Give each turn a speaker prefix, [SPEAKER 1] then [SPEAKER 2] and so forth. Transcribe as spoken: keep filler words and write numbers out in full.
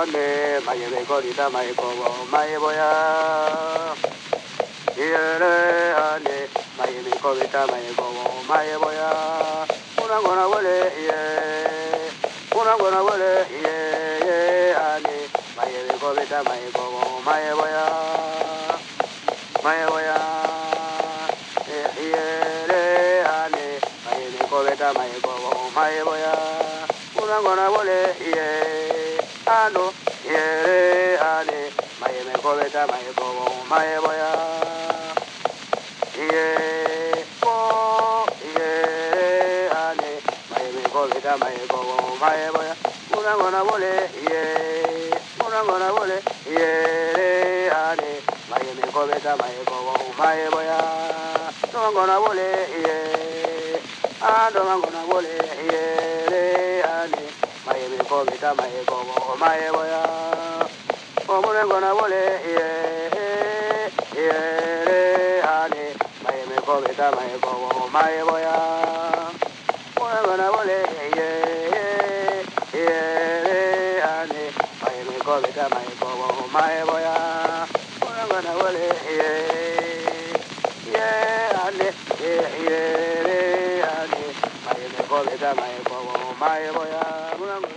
[SPEAKER 1] ane mayebe korita mayeko mayeboya iyere ane mayebe korita mayeko mayeboya una gona wole iye una gona wole iye ane mayebe korita mayeko mayeboya mayeboya iyere ane mayebe korita mayeko mayeboya una gona wole iye ano yere ane mayeme kobeta mayeko mayeboya iye ko iye ane mayeme kobeta mayeko mayeboya una gona wole iye una gona wole iye ane mayeme kobeta mayeko mayeboya una gona wole iye ando gona wole iye ane mayeme kobeta mayeko mayeboya omune gona wole iye iye ane mayeme kobeta mayeko mayeboya omune gona wole iye iye ane mayeme kobeta mayeko mayeboya omune gona wole iye iye ane iye ane mayeme kobeta mayeko mayeboya